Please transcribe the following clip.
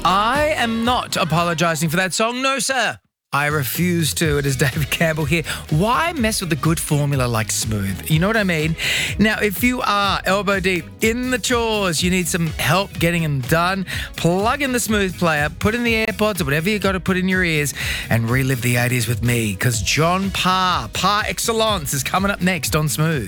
I am not apologising for that song. No, sir. I refuse to. It is David Campbell here. Why mess with a good formula like Smooth? You know what I mean? Now, if you are elbow deep in the chores, you need some help getting them done, plug in the Smooth player, put in the AirPods or whatever you got to put in your ears and relive the 80s with me, because John Parr, par excellence, is coming up next on Smooth.